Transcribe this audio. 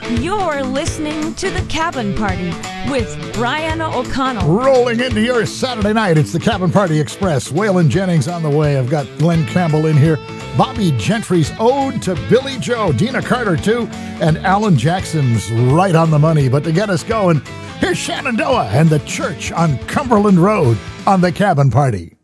You're listening to The Cabin Party with Brianna O'Connell. Rolling into your Saturday night, it's the Cabin Party Express. Waylon Jennings on the way. I've got Glenn Campbell in here. Bobby Gentry's Ode to Billy Joe. Dina Carter, too. And Alan Jackson's Right on the Money. But to get us going, here's Shenandoah and the Church on Cumberland Road on the Cabin Party.